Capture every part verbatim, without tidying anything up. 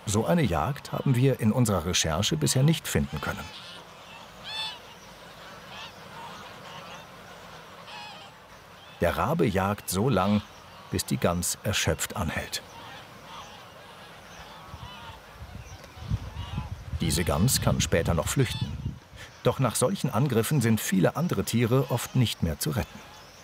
So eine Jagd haben wir in unserer Recherche bisher nicht finden können. Der Rabe jagt so lang, bis die Gans erschöpft anhält. Diese Gans kann später noch flüchten. Doch nach solchen Angriffen sind viele andere Tiere oft nicht mehr zu retten.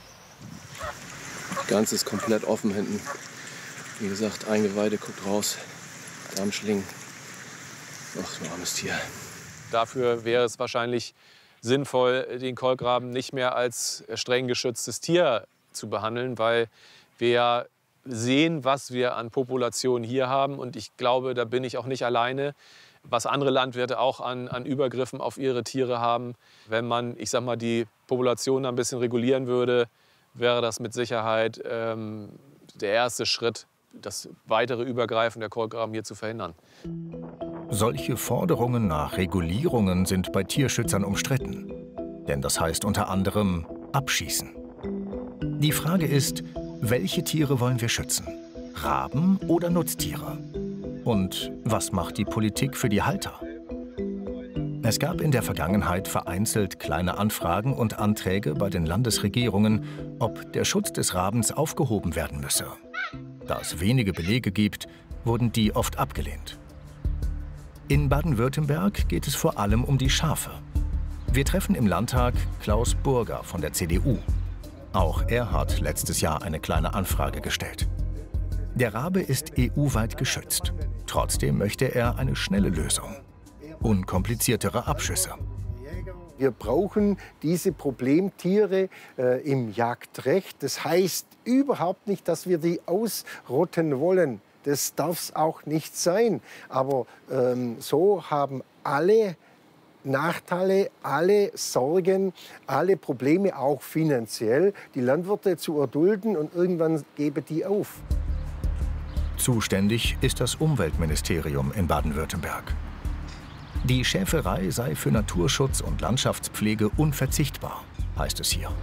Die Gans ist komplett offen hinten. Wie gesagt, Eingeweide, guckt raus. Darmschlingen. Ach, so ein armes Tier. Dafür wäre es wahrscheinlich sinnvoll, den Kolkraben nicht mehr als streng geschütztes Tier zu behandeln, weil wir sehen, was wir an Populationen hier haben. Und ich glaube, da bin ich auch nicht alleine, was andere Landwirte auch an, an Übergriffen auf ihre Tiere haben. Wenn man, ich sag mal, die Population ein bisschen regulieren würde, wäre das mit Sicherheit ähm, der erste Schritt, das weitere Übergreifen der Kolkraben hier zu verhindern. Solche Forderungen nach Regulierungen sind bei Tierschützern umstritten. Denn das heißt unter anderem abschießen. Die Frage ist, welche Tiere wollen wir schützen? Raben oder Nutztiere? Und was macht die Politik für die Halter? Es gab in der Vergangenheit vereinzelt kleine Anfragen und Anträge bei den Landesregierungen, ob der Schutz des Rabens aufgehoben werden müsse. Da es wenige Belege gibt, wurden die oft abgelehnt. In Baden-Württemberg geht es vor allem um die Schafe. Wir treffen im Landtag Klaus Burger von der C D U. Auch er hat letztes Jahr eine kleine Anfrage gestellt. Der Rabe ist E U-weit geschützt. Trotzdem möchte er eine schnelle Lösung. Unkompliziertere Abschüsse. Wir brauchen diese Problemtiere äh, im Jagdrecht. Das heißt überhaupt nicht, dass wir die ausrotten wollen. Das darf es auch nicht sein. Aber ähm, so haben alle Nachteile, alle Sorgen, alle Probleme, auch finanziell, die Landwirte zu erdulden und irgendwann geben die auf. Zuständig ist das Umweltministerium in Baden-Württemberg. Die Schäferei sei für Naturschutz und Landschaftspflege unverzichtbar, heißt es hier.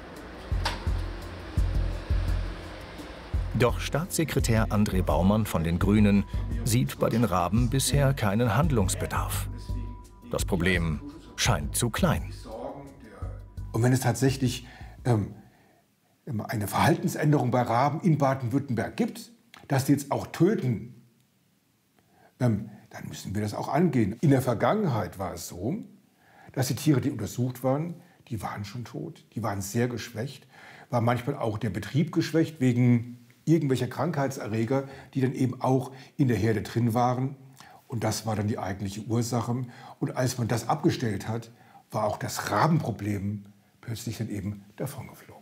Doch Staatssekretär André Baumann von den Grünen sieht bei den Raben bisher keinen Handlungsbedarf. Das Problem scheint zu klein. Und wenn es tatsächlich ähm, eine Verhaltensänderung bei Raben in Baden-Württemberg gibt, dass die jetzt auch töten, ähm, dann müssen wir das auch angehen. In der Vergangenheit war es so, dass die Tiere, die untersucht waren, die waren schon tot, die waren sehr geschwächt, war manchmal auch der Betrieb geschwächt wegen irgendwelcher Krankheitserreger, die dann eben auch in der Herde drin waren. Und das war dann die eigentliche Ursache. Und als man das abgestellt hat, war auch das Rabenproblem plötzlich dann eben davongeflogen.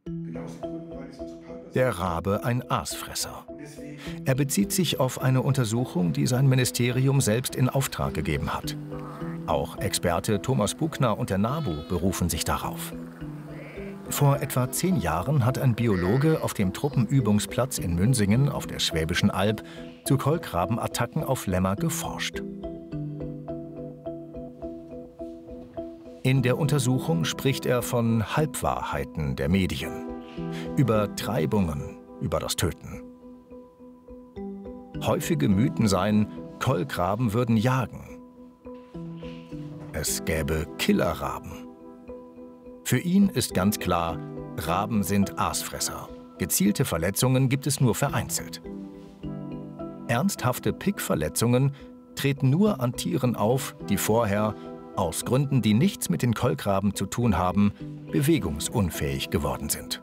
Der Rabe ein Aasfresser. Er bezieht sich auf eine Untersuchung, die sein Ministerium selbst in Auftrag gegeben hat. Auch Experte Thomas Buckner und der NABU berufen sich darauf. Vor etwa zehn Jahren hat ein Biologe auf dem Truppenübungsplatz in Münsingen auf der Schwäbischen Alb zu Kolkrabenattacken auf Lämmer geforscht. In der Untersuchung spricht er von Halbwahrheiten der Medien, Übertreibungen über das Töten. Häufige Mythen seien, Kolkraben würden jagen. Es gäbe Killerraben. Für ihn ist ganz klar, Raben sind Aasfresser. Gezielte Verletzungen gibt es nur vereinzelt. Ernsthafte Pickverletzungen treten nur an Tieren auf, die vorher, aus Gründen, die nichts mit den Kolkraben zu tun haben, bewegungsunfähig geworden sind.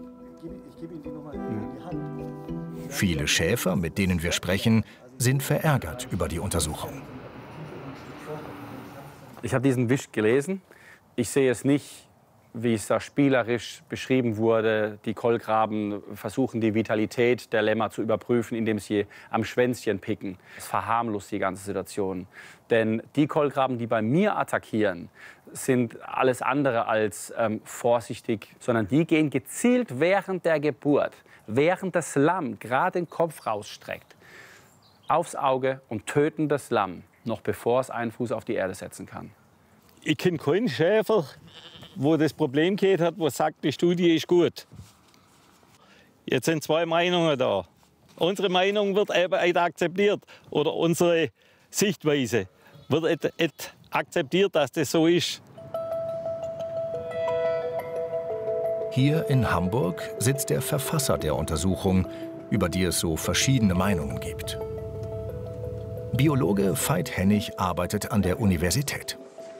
Viele Schäfer, mit denen wir sprechen, sind verärgert über die Untersuchung. Ich habe diesen Wisch gelesen. Ich sehe es nicht, wie es da spielerisch beschrieben wurde. Die Kolkraben versuchen, die Vitalität der Lämmer zu überprüfen, indem sie am Schwänzchen picken. Das verharmlost die ganze Situation. Denn die Kolkraben, die bei mir attackieren, sind alles andere als ähm, vorsichtig, sondern die gehen gezielt während der Geburt, während das Lamm gerade den Kopf rausstreckt, aufs Auge und töten das Lamm, noch bevor es einen Fuß auf die Erde setzen kann. Ich kenne keinen Schäfer, wo das Problem geht hat, wo sagt, die Studie ist gut. Jetzt sind zwei Meinungen da. unsere Meinung wird eben nicht akzeptiert oder unsere Sichtweise wird nicht akzeptiert, dass das so ist. Hier in Hamburg sitzt der Verfasser der Untersuchung, über die es so verschiedene Meinungen gibt. Biologe Veit Hennig arbeitet an der Universität.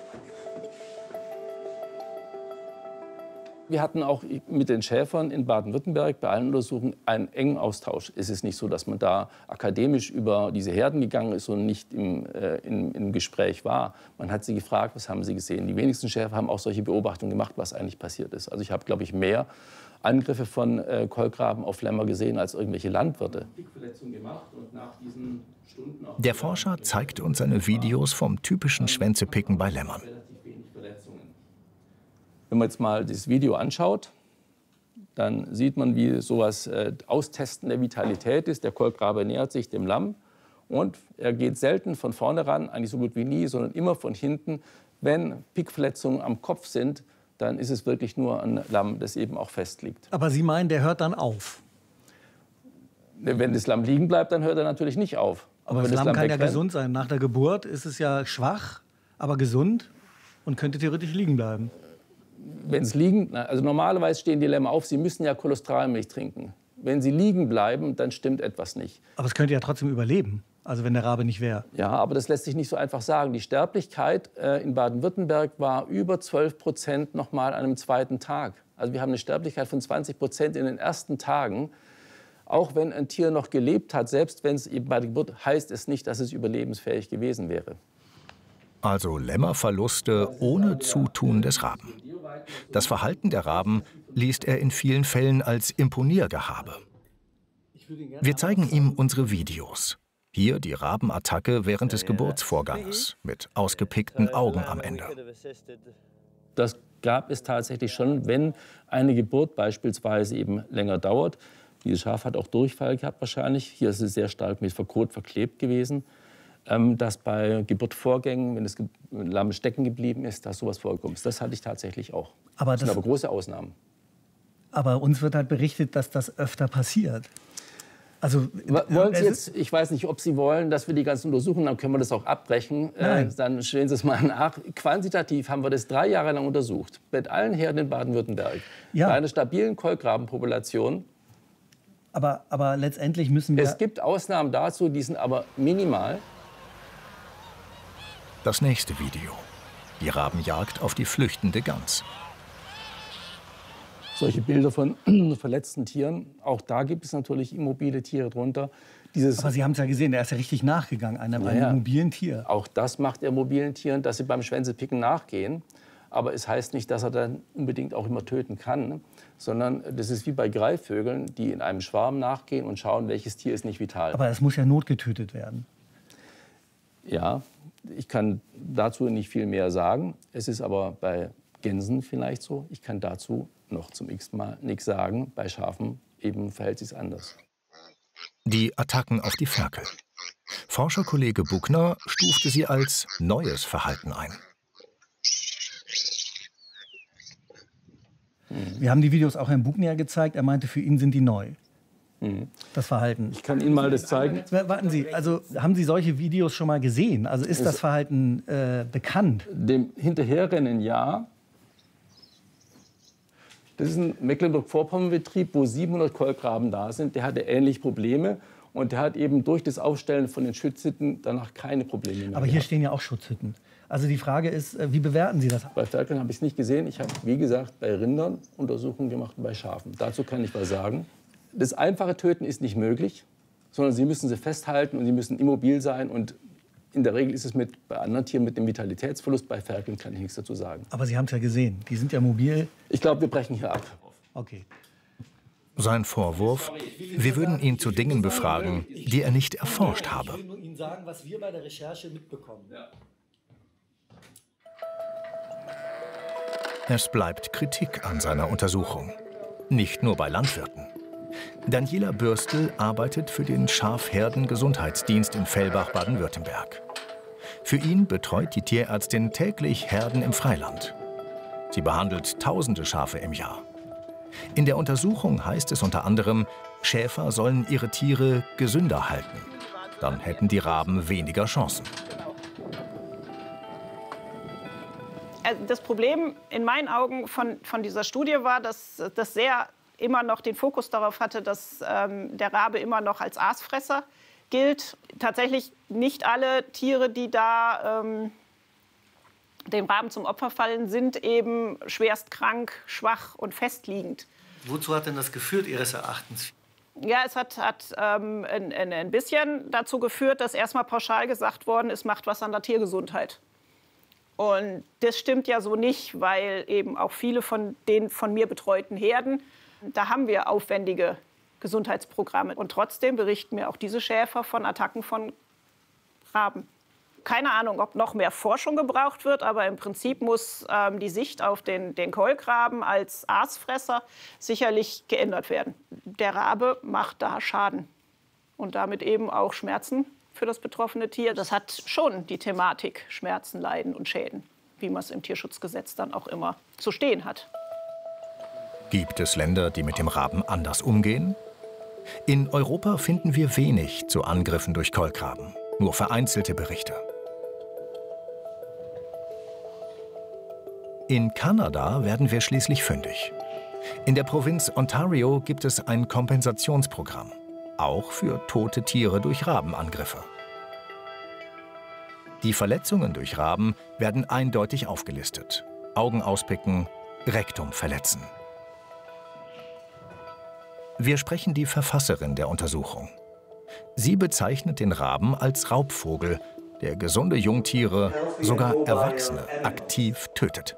Wir hatten auch mit den Schäfern in Baden-Württemberg bei allen Untersuchungen einen engen Austausch. Es ist nicht so, dass man da akademisch über diese Herden gegangen ist und nicht im, äh, im, im Gespräch war. Man hat sie gefragt, was haben sie gesehen. Die wenigsten Schäfer haben auch solche Beobachtungen gemacht, was eigentlich passiert ist. Also ich habe, glaube ich, mehr Angriffe von äh, Kolkraben auf Lämmer gesehen als irgendwelche Landwirte. Der Forscher zeigt uns seine Videos vom typischen Schwänzepicken bei Lämmern. Wenn man jetzt mal das Video anschaut, dann sieht man, wie sowas äh, Austesten der Vitalität ist. Der Kolkrabe nähert sich dem Lamm und er geht selten von vorne ran, eigentlich so gut wie nie, sondern immer von hinten. Wenn Pickverletzungen am Kopf sind, dann ist es wirklich nur ein Lamm, das eben auch fest liegt. Aber Sie meinen, der hört dann auf? Wenn das Lamm liegen bleibt, dann hört er natürlich nicht auf. Aber, aber das, das Lamm kann ja gesund sein. Nach der Geburt ist es ja schwach, aber gesund und könnte theoretisch liegen bleiben. Wenn es liegen, also normalerweise stehen die Lämmer auf, sie müssen ja Kolostralmilch trinken. Wenn sie liegen bleiben, dann stimmt etwas nicht. Aber es könnte ja trotzdem überleben, also wenn der Rabe nicht wäre. Ja, aber das lässt sich nicht so einfach sagen. Die Sterblichkeit äh, in Baden-Württemberg war über zwölf Prozent noch mal an einem zweiten Tag. Also wir haben eine Sterblichkeit von zwanzig Prozent in den ersten Tagen. Auch wenn ein Tier noch gelebt hat, selbst wenn es eben bei der Geburt, heißt es nicht, dass es überlebensfähig gewesen wäre. Also Lämmerverluste ohne Zutun des Raben. Das Verhalten der Raben liest er in vielen Fällen als Imponiergehabe. Wir zeigen ihm unsere Videos. Hier die Rabenattacke während des Geburtsvorganges mit ausgepickten Augen am Ende. Das gab es tatsächlich schon, wenn eine Geburt beispielsweise eben länger dauert. Dieses Schaf hat auch Durchfall gehabt wahrscheinlich. Hier ist es sehr stark mit Verkot verklebt gewesen. Dass bei Geburtsvorgängen, wenn das Lamm stecken geblieben ist, dass sowas vorkommt. Das hatte ich tatsächlich auch. Aber das, das sind aber große Ausnahmen. Aber uns wird halt berichtet, dass das öfter passiert. Also, wollen Sie jetzt, ich weiß nicht, ob Sie wollen, dass wir die ganzen untersuchen, dann können wir das auch abbrechen. Äh, dann stellen Sie es mal nach. Quantitativ haben wir das drei Jahre lang untersucht. Mit allen Herden in Baden-Württemberg. Ja. Bei einer stabilen Kolkrabenpopulation. Aber, aber letztendlich müssen wir... Es gibt Ausnahmen dazu, die sind aber minimal. Das nächste Video. Die Rabenjagd auf die flüchtende Gans. Solche Bilder von verletzten Tieren, auch da gibt es natürlich immobile Tiere drunter. Dieses Aber Sie haben es ja gesehen, er ist ja richtig nachgegangen, einem, einem ja, mobilen Tier. Auch das macht er mobilen Tieren, dass sie beim Schwänzepicken nachgehen. Aber es heißt nicht, dass er dann unbedingt auch immer töten kann, sondern das ist wie bei Greifvögeln, die in einem Schwarm nachgehen und schauen, welches Tier ist nicht vital. Aber es muss ja notgetötet werden. Ja, ich kann dazu nicht viel mehr sagen. Es ist aber bei Gänsen vielleicht so. Ich kann dazu noch zum x-ten Mal nichts sagen. Bei Schafen eben verhält sich anders. Die Attacken auf die Ferkel. Forscherkollege Buckner stufte sie als neues Verhalten ein. Wir haben die Videos auch Herrn Buckner gezeigt. Er meinte, für ihn sind die neu. Das Verhalten. Ich kann Ihnen mal das zeigen. Warten Sie, also haben Sie solche Videos schon mal gesehen? Also ist das Verhalten äh, bekannt? Dem Hinterherrennen ja. Das ist ein Mecklenburg-Vorpommern-Betrieb, wo siebenhundert Kolkraben da sind. Der hatte ähnliche Probleme und der hat eben durch das Aufstellen von den Schutzhütten danach keine Probleme mehr. Aber hier stehen ja auch Schutzhütten. Also die Frage ist, wie bewerten Sie das? Bei Ferkeln habe ich es nicht gesehen. Ich habe, wie gesagt, bei Rindern Untersuchungen gemacht und bei Schafen. Dazu kann ich was sagen. Das einfache Töten ist nicht möglich, sondern Sie müssen sie festhalten und sie müssen immobil sein. Und in der Regel ist es mit, bei anderen Tieren mit dem Vitalitätsverlust. Bei Ferkeln kann ich nichts dazu sagen. Aber Sie haben es ja gesehen, die sind ja mobil. Ich glaube, wir brechen hier ab. Okay. Sein Vorwurf, wir würden ihn zu Dingen befragen, die er nicht erforscht habe. Ich will nur Ihnen sagen, was wir bei der Recherche mitbekommen. Es bleibt Kritik an seiner Untersuchung. Nicht nur bei Landwirten. Daniela Bürstel arbeitet für den Schafherdengesundheitsdienst in Fellbach, Baden-Württemberg. Für ihn betreut die Tierärztin täglich Herden im Freiland. Sie behandelt tausende Schafe im Jahr. In der Untersuchung heißt es unter anderem, Schäfer sollen ihre Tiere gesünder halten. Dann hätten die Raben weniger Chancen. Das Problem in meinen Augen von, von dieser Studie war, dass das sehr immer noch den Fokus darauf hatte, dass ähm, der Rabe immer noch als Aasfresser gilt. Tatsächlich nicht alle Tiere, die da ähm, dem Raben zum Opfer fallen, sind eben schwerst krank, schwach und festliegend. Wozu hat denn das geführt, Ihres Erachtens? Ja, es hat, hat ähm, ein, ein bisschen dazu geführt, dass erstmal pauschal gesagt worden ist, macht was an der Tiergesundheit. Und das stimmt ja so nicht, weil eben auch viele von den von mir betreuten Herden, da haben wir aufwendige Gesundheitsprogramme. Und trotzdem berichten mir auch diese Schäfer von Attacken von Raben. Keine Ahnung, ob noch mehr Forschung gebraucht wird, aber im Prinzip muss ähm, die Sicht auf den, den Kolkraben als Aasfresser sicherlich geändert werden. Der Rabe macht da Schaden und damit eben auch Schmerzen für das betroffene Tier. Das hat schon die Thematik Schmerzen, Leiden und Schäden, wie man es im Tierschutzgesetz dann auch immer zu stehen hat. Gibt es Länder, die mit dem Raben anders umgehen? In Europa finden wir wenig zu Angriffen durch Kolkraben, nur vereinzelte Berichte. In Kanada werden wir schließlich fündig. In der Provinz Ontario gibt es ein Kompensationsprogramm, auch für tote Tiere durch Rabenangriffe. Die Verletzungen durch Raben werden eindeutig aufgelistet. Augen auspicken, Rektum verletzen. Wir sprechen die Verfasserin der Untersuchung. Sie bezeichnet den Raben als Raubvogel, der gesunde Jungtiere, sogar Erwachsene, aktiv tötet.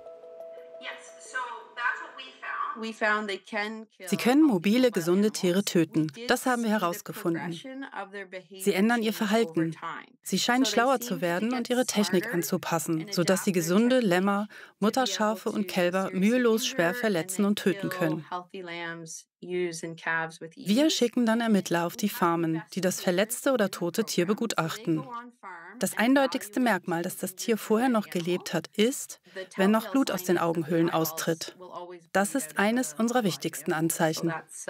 Sie können mobile, gesunde Tiere töten. Das haben wir herausgefunden. Sie ändern ihr Verhalten. Sie scheinen schlauer zu werden und ihre Technik anzupassen, sodass sie gesunde Lämmer, Mutterschafe und Kälber mühelos schwer verletzen und töten können. Wir schicken dann Ermittler auf die Farmen, die das verletzte oder tote Tier begutachten. Das eindeutigste Merkmal, dass das Tier vorher noch gelebt hat, ist, wenn noch Blut aus den Augenhöhlen austritt. Das ist eines unserer wichtigsten Anzeichen.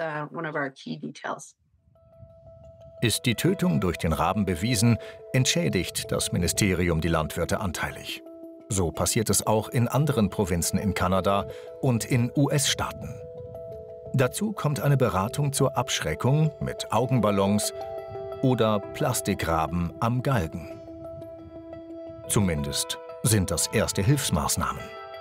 Ist die Tötung durch den Raben bewiesen, entschädigt das Ministerium die Landwirte anteilig. So passiert es auch in anderen Provinzen in Kanada und in U S-Staaten. Dazu kommt eine Beratung zur Abschreckung mit Augenballons oder Plastikraben am Galgen. Zumindest sind das erste Hilfsmaßnahmen.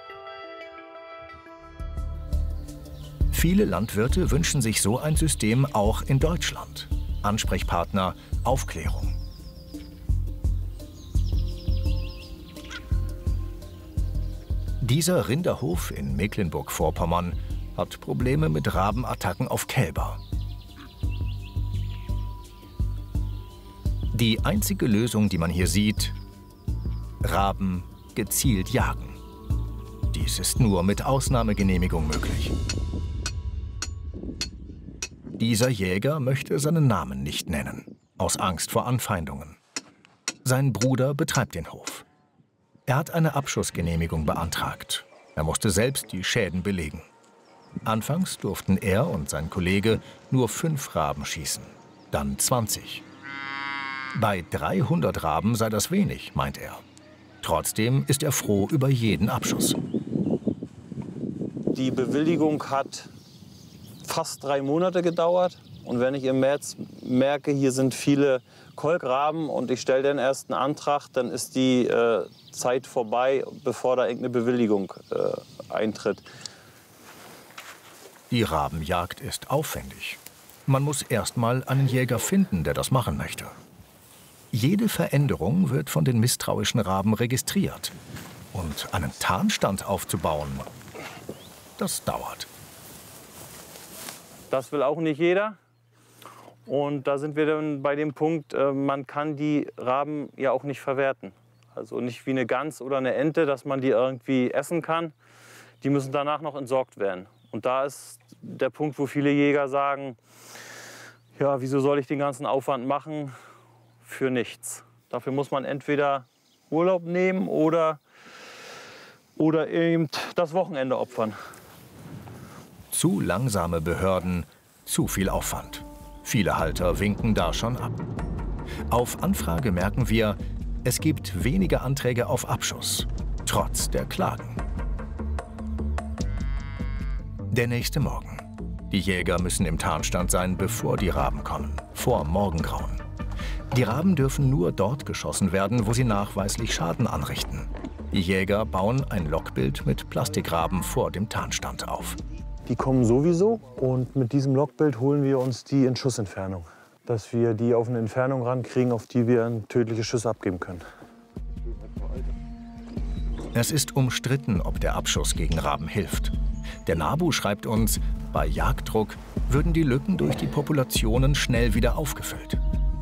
Viele Landwirte wünschen sich so ein System auch in Deutschland. Ansprechpartner, Aufklärung. Dieser Rinderhof in Mecklenburg-Vorpommern hat Probleme mit Rabenattacken auf Kälber. Die einzige Lösung, die man hier sieht: Raben gezielt jagen. Dies ist nur mit Ausnahmegenehmigung möglich. Dieser Jäger möchte seinen Namen nicht nennen, aus Angst vor Anfeindungen. Sein Bruder betreibt den Hof. Er hat eine Abschussgenehmigung beantragt. Er musste selbst die Schäden belegen. Anfangs durften er und sein Kollege nur fünf Raben schießen, dann zwanzig. Bei dreihundert Raben sei das wenig, meint er. Trotzdem ist er froh über jeden Abschuss. Die Bewilligung hat fast drei Monate gedauert. Und wenn ich im März merke, hier sind viele Kolkraben und ich stelle den ersten Antrag, dann ist die äh, Zeit vorbei, bevor da irgendeine Bewilligung äh, eintritt. Die Rabenjagd ist aufwendig. Man muss erst mal einen Jäger finden, der das machen möchte. Jede Veränderung wird von den misstrauischen Raben registriert. Und einen Tarnstand aufzubauen, das dauert. Das will auch nicht jeder. Und da sind wir dann bei dem Punkt, äh, man kann die Raben ja auch nicht verwerten. Also nicht wie eine Gans oder eine Ente, dass man die irgendwie essen kann. Die müssen danach noch entsorgt werden. Und da ist der Punkt, wo viele Jäger sagen, ja, wieso soll ich den ganzen Aufwand machen für nichts? Dafür muss man entweder Urlaub nehmen oder, oder eben das Wochenende opfern. Zu langsame Behörden, zu viel Aufwand. Viele Halter winken da schon ab. Auf Anfrage merken wir, es gibt wenige Anträge auf Abschuss, trotz der Klagen. Der nächste Morgen. Die Jäger müssen im Tarnstand sein, bevor die Raben kommen, vor Morgengrauen. Die Raben dürfen nur dort geschossen werden, wo sie nachweislich Schaden anrichten. Die Jäger bauen ein Logbild mit Plastikraben vor dem Tarnstand auf. Die kommen sowieso und mit diesem Logbild holen wir uns die in Schussentfernung. Dass wir die auf eine Entfernung rankriegen, auf die wir ein tödliches Schuss abgeben können. Es ist umstritten, ob der Abschuss gegen Raben hilft. Der NABU schreibt uns, bei Jagddruck würden die Lücken durch die Populationen schnell wieder aufgefüllt.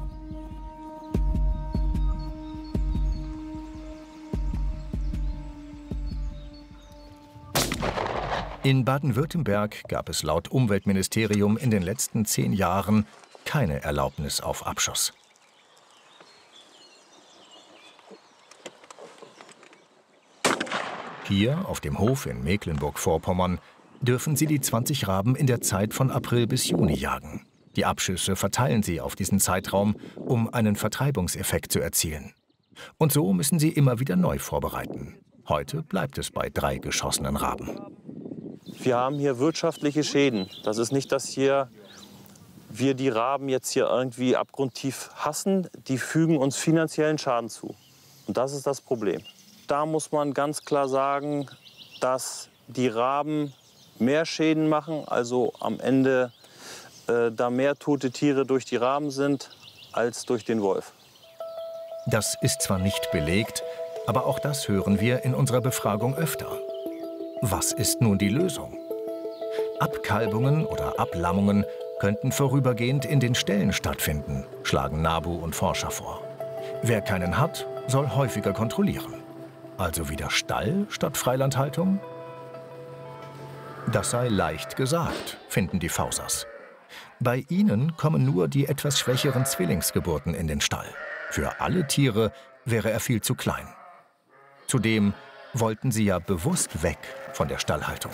In Baden-Württemberg gab es laut Umweltministerium in den letzten zehn Jahren keine Erlaubnis auf Abschuss. Hier auf dem Hof in Mecklenburg-Vorpommern dürfen sie die zwanzig Raben in der Zeit von April bis Juni jagen. Die Abschüsse verteilen sie auf diesen Zeitraum, um einen Vertreibungseffekt zu erzielen. Und so müssen sie immer wieder neu vorbereiten. Heute bleibt es bei drei geschossenen Raben. Wir haben hier wirtschaftliche Schäden. Das ist nicht, dass hier wir die Raben jetzt hier irgendwie abgrundtief hassen. Die fügen uns finanziellen Schaden zu. Und das ist das Problem. Da muss man ganz klar sagen, dass die Raben mehr Schäden machen, also am Ende äh, da mehr tote Tiere durch die Raben sind, als durch den Wolf. Das ist zwar nicht belegt, aber auch das hören wir in unserer Befragung öfter. Was ist nun die Lösung? Abkalbungen oder Ablammungen könnten vorübergehend in den Ställen stattfinden, schlagen NABU und Forscher vor. Wer keinen hat, soll häufiger kontrollieren. Also wieder Stall statt Freilandhaltung? Das sei leicht gesagt, finden die Fausers. Bei ihnen kommen nur die etwas schwächeren Zwillingsgeburten in den Stall. Für alle Tiere wäre er viel zu klein. Zudem wollten sie ja bewusst weg von der Stallhaltung.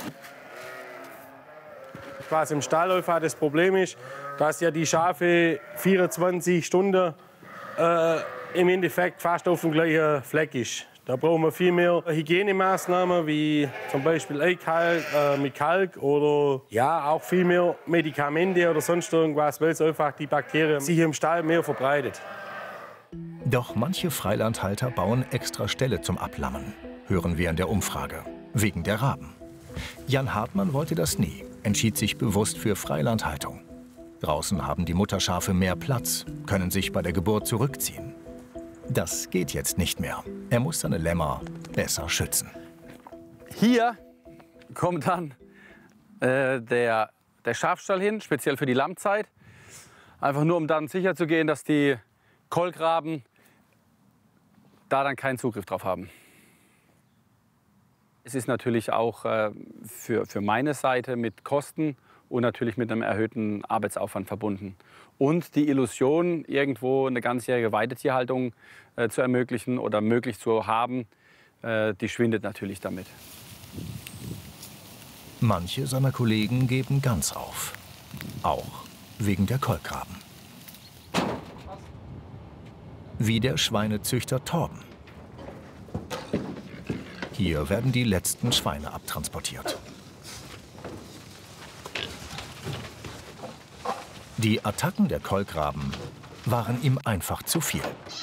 Was im Stall das Problem ist, dass ja die Schafe vierundzwanzig Stunden äh, im Endeffekt fast auf dem gleichen Fleck ist. Da brauchen wir viel mehr Hygienemaßnahmen, wie zum Beispiel Eikalk äh, mit Kalk oder ja, auch viel mehr Medikamente oder sonst irgendwas, weil es einfach die Bakterien sich im Stall mehr verbreitet. Doch manche Freilandhalter bauen extra Ställe zum Ablammen, hören wir in der Umfrage, wegen der Raben. Jan Hartmann wollte das nie, entschied sich bewusst für Freilandhaltung. Draußen haben die Mutterschafe mehr Platz, können sich bei der Geburt zurückziehen. Das geht jetzt nicht mehr. Er muss seine Lämmer besser schützen. Hier kommt dann äh, der, der Schafstall hin, speziell für die Lammzeit. Einfach nur, um dann sicher zu gehen, dass die Kolkraben da dann keinen Zugriff drauf haben. Es ist natürlich auch äh, für, für meine Seite mit Kosten und natürlich mit einem erhöhten Arbeitsaufwand verbunden. Und die Illusion, irgendwo eine ganzjährige Weidetierhaltung äh, zu ermöglichen oder möglich zu haben, äh, die schwindet natürlich damit. Manche seiner Kollegen geben ganz auf. Auch wegen der Kolkraben. Wie der Schweinezüchter Torben. Hier werden die letzten Schweine abtransportiert. Die Attacken der Kolkraben waren ihm einfach zu viel.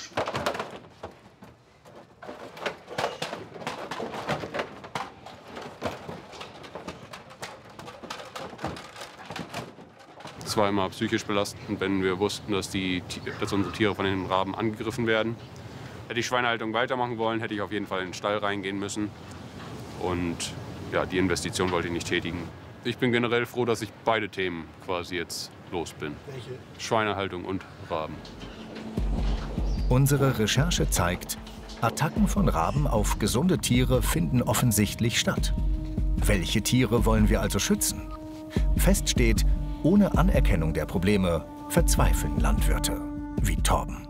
Es war immer psychisch belastend, wenn wir wussten, dass, die, dass unsere Tiere von den Raben angegriffen werden. Hätte ich Schweinehaltung weitermachen wollen, hätte ich auf jeden Fall in den Stall reingehen müssen. Und ja, die Investition wollte ich nicht tätigen. Ich bin generell froh, dass ich beide Themen quasi jetzt los bin. Welche? Schweinehaltung und Raben. Unsere Recherche zeigt, Attacken von Raben auf gesunde Tiere finden offensichtlich statt. Welche Tiere wollen wir also schützen? Fest steht, ohne Anerkennung der Probleme verzweifeln Landwirte wie Torben.